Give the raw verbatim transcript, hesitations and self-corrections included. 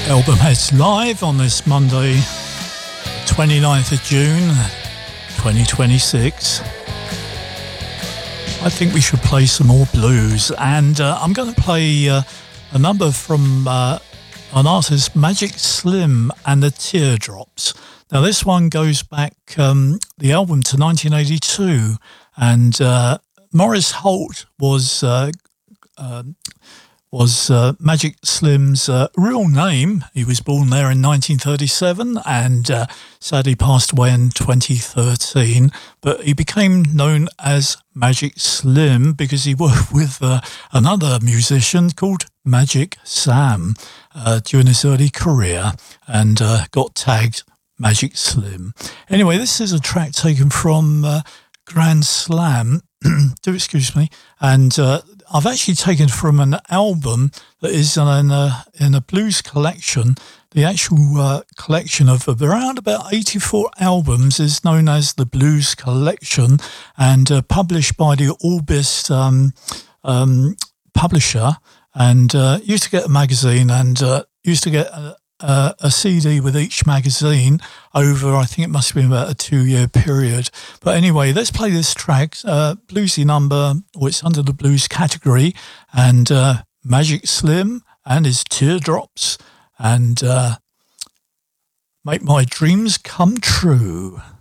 Album Heads live on this Monday, twenty-ninth of June, twenty twenty-six. I think we should play some more blues, and uh, I'm going to play uh, a number from uh, an artist, Magic Slim and the Teardrops. Now, this one goes back, um, the album, to nineteen eighty-two, and uh, Maurice Holt was uh, uh, was uh, Magic Slim's uh, real name. He was born there in nineteen thirty-seven and uh, sadly passed away in twenty thirteen. But he became known as Magic Slim because he worked with uh, another musician called Magic Sam uh, during his early career and uh, got tagged Magic Slim. Anyway, this is a track taken from uh, Grand Slam. Do excuse me. And uh, I've actually taken from an album that is in a, in a blues collection. The actual uh, collection of around about eighty-four albums is known as the Blues Collection, and uh, published by the Orbis um, um, publisher. And uh, used to get a magazine and uh, used to get a, a, a C D with each magazine over, I think it must have been about a two-year period. But anyway, let's play this track, uh, bluesy number, or it's under the blues category, and uh, Magic Slim and his Teardrops, and uh, Make My Dreams Come True.